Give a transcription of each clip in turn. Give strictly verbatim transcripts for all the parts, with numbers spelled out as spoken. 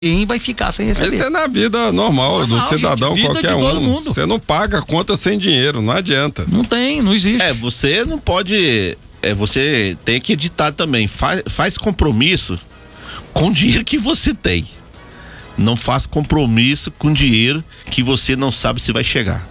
Ninguém vai ficar sem receber. Isso é na vida normal, normal do cidadão, gente, qualquer um. Você não paga a conta sem dinheiro, não adianta. Não tem, não existe. É, você não pode. É, você tem que editar também. Faz, faz compromisso com o dinheiro que você tem. Não faz compromisso com dinheiro que você não sabe se vai chegar.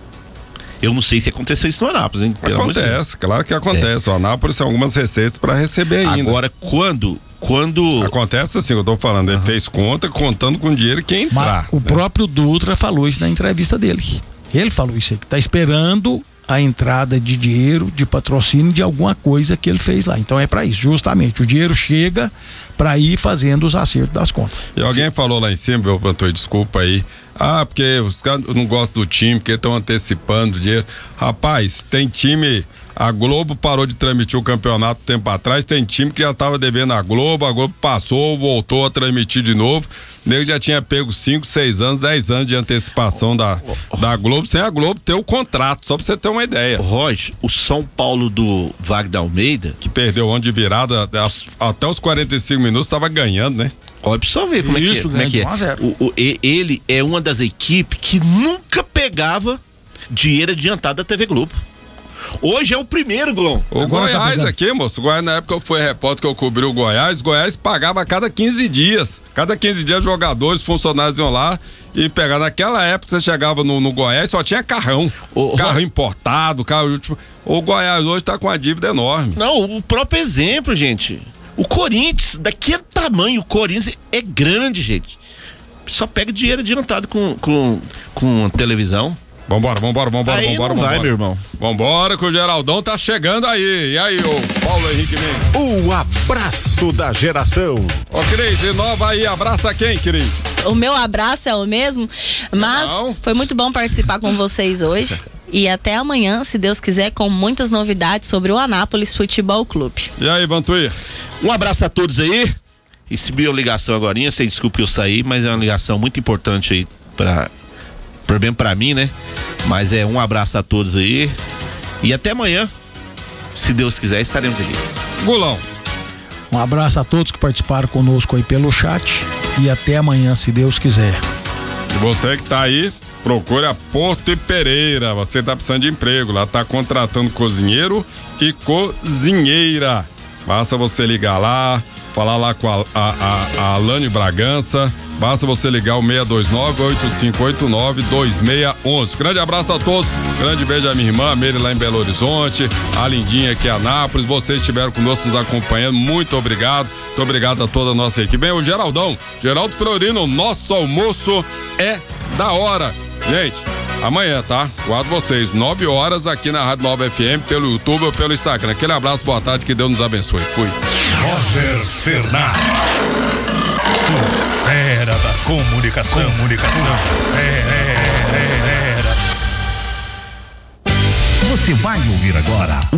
Eu não sei se aconteceu isso no Anápolis, hein? Acontece, claro que acontece. É. O Anápolis tem algumas receitas para receber ainda. Agora, quando. Quando... Acontece assim, eu tô falando, ele uhum. fez conta contando com o dinheiro que entrar. Mas o né? próprio Dutra falou isso na entrevista dele. Ele falou isso aí, que tá esperando a entrada de dinheiro, de patrocínio de alguma coisa que ele fez lá. Então é para isso, justamente. O dinheiro chega para ir fazendo os acertos das contas. E alguém falou lá em cima, meu Antônio, desculpa aí. Ah, porque os caras não gostam do time, porque estão antecipando o dinheiro. Rapaz, tem time. A Globo parou de transmitir o campeonato tempo atrás, tem time que já estava devendo a Globo, a Globo passou, voltou a transmitir de novo. O nego já tinha pego cinco, seis anos, dez anos de antecipação da, da Globo, sem a Globo ter o contrato, só pra você ter uma ideia. Roger, o São Paulo do Wagner Almeida, que perdeu onde de virada até os quarenta e cinco minutos, estava ganhando, né? Olha pra só ver como Isso, é que é. Como é, que é. O, o, ele é uma das equipes que nunca pegava dinheiro adiantado da T V Globo. Hoje é o primeiro, Glon. O Agora Goiás tá aqui, moço. O Goiás, na época eu fui repórter que eu cobri o Goiás. Goiás pagava a cada quinze dias. Cada quinze dias, jogadores, funcionários iam lá e pegavam. Naquela época, você chegava no, no Goiás, só tinha carrão. O, carro o... importado, carro. Tipo, o Goiás hoje tá com uma dívida enorme. Não, o próprio exemplo, gente. O Corinthians, daquele tamanho, o Corinthians é grande, gente. Só pega dinheiro adiantado com, com, com a televisão. Vambora, vambora, vambora, aí vambora, não vambora. Vai, meu irmão. Vambora, que o Geraldão tá chegando aí. E aí, ô Paulo Henrique Mendes? O abraço da geração. Ô, Cris, de novo aí, abraça quem, Cris? O meu abraço é o mesmo, mas não. Foi muito bom participar com vocês hoje. E até amanhã, se Deus quiser, com muitas novidades sobre o Anápolis Futebol Clube. E aí, Vantuir? Um abraço a todos aí. Recebi a ligação agora, sei, desculpa que eu saí, mas é uma ligação muito importante aí pra... Por bem pra mim, né? Mas é um abraço a todos aí. E até amanhã. Se Deus quiser, estaremos aqui. Gulão. Um abraço a todos que participaram conosco aí pelo chat. E até amanhã, se Deus quiser. E você que tá aí, procure a Porto e Pereira. Você tá precisando de emprego. Lá tá contratando cozinheiro e cozinheira. Basta você ligar lá, falar lá com a, a, a, a Alane Bragança. Basta você ligar o seis dois nove, oito cinco oito nove, dois seis um um. Grande abraço a todos. Grande beijo à minha irmã, a Meire lá em Belo Horizonte, a Lindinha aqui em Anápolis. Vocês estiveram conosco nos acompanhando. Muito obrigado. Muito obrigado a toda a nossa equipe. Bem, o Geraldão, Geraldo Florino, nosso almoço é da hora. Gente, amanhã, tá? Guardo vocês, nove horas aqui na Rádio Nova F M, pelo YouTube ou pelo Instagram. Aquele abraço, boa tarde, que Deus nos abençoe. Fui. Roger Fernandes. Fera da comunicação. Comunicação. Fera. Você vai ouvir agora o